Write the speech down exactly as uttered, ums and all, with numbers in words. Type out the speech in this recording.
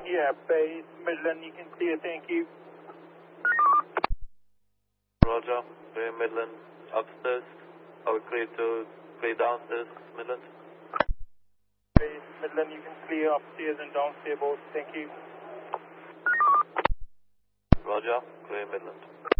Yeah, base Midland, you can clear, thank you. Roger, clear Midland, upstairs. Are we clear to clear downstairs, Midland? Base Midland, you can clear upstairs and downstairs both, thank you. Roger, clear Midland.